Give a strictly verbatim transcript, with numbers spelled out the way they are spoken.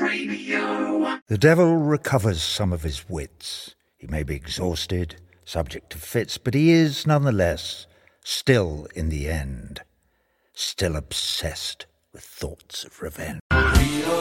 The devil recovers some of his wits. He may be exhausted, subject to fits, but he is, nonetheless, still in the end, still obsessed with thoughts of revenge.